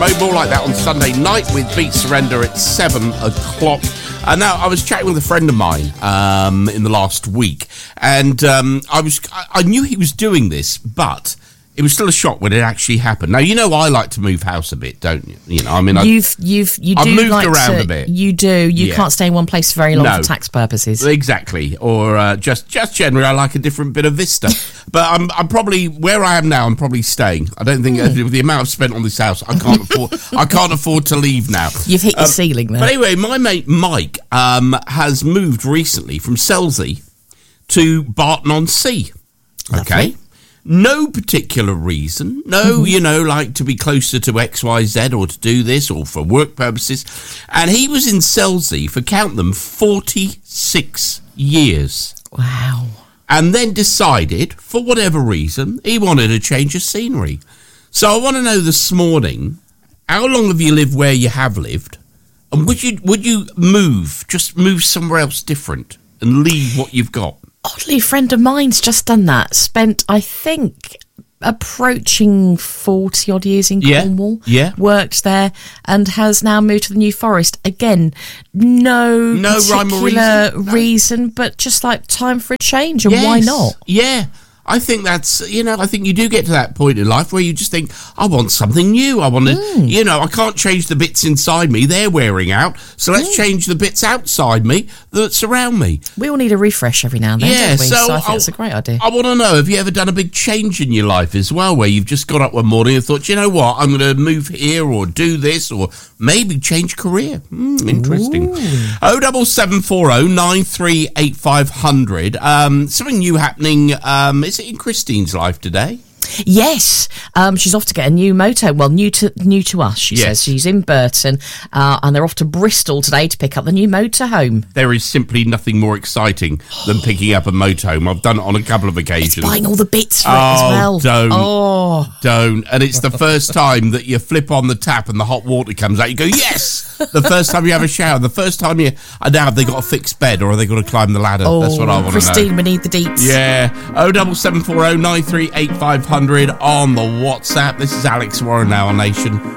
Mode More Like That on Sunday night with Beat Surrender at 7 o'clock. And now I was chatting with a friend of mine in the last week, and I knew he was doing this, but it was still a shock when it actually happened. Now, you know I like to move house a bit, don't you? You know, I mean, I've moved around a bit. You do. You can't stay in one place for very long for tax purposes. Exactly. Or just generally, I like a different bit of vista. But I'm probably where I am now. I'm probably staying. I don't think with the amount I've spent on this house, I can't afford to leave now. You've hit your ceiling there. But anyway, my mate Mike has moved recently from Selsey to Barton-on-Sea. Okay. No particular reason. No, like to be closer to XYZ or to do this or for work purposes. And he was in Selsey for, count them, 46 years. Wow. And then decided, for whatever reason, he wanted a change of scenery. So I want to know this morning, how long have you lived where you have lived? And would you move somewhere else different and leave what you've got? Oddly, a friend of mine's just done that. Spent, I think, approaching 40-odd years in Cornwall. Yeah. Worked there and has now moved to the New Forest. Again, no particular reason, but just like time for a change, and why not? Yeah. I think that's, I think you do get to that point in life where you just think, I want something new. I want to, I can't change the bits inside me. They're wearing out. So let's change the bits outside me that surround me. We all need a refresh every now and then, don't we? So I think that's a great idea. I want to know, have you ever done a big change in your life as well, where you've just got up one morning and thought, you know what, I'm going to move here or do this or maybe change career. Interesting. 07740 938 500. Something new happening, is it in Christine's life today? Yes, she's off to get a new moto. Well, new to us, she says. She's in Burton, and they're off to Bristol today to pick up the new motorhome. There is simply nothing more exciting than picking up a motorhome. I've done it on a couple of occasions. It's buying all the bits for it as well. Don't. And it's the first time that you flip on the tap and the hot water comes out. You go, yes! The first time you have a shower. The first time now have they got a fixed bed or have they got to climb the ladder? That's what I want to know. Christine, we need the deets. Yeah. 07740 938 500 on the WhatsApp. This is Alex Warren now on Nation.